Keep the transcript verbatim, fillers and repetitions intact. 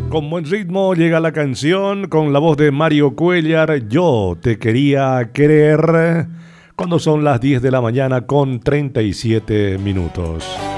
Con buen ritmo llega la canción con la voz de Mario Cuéllar, Yo te quería querer, cuando son las diez de la mañana con treinta y siete minutos.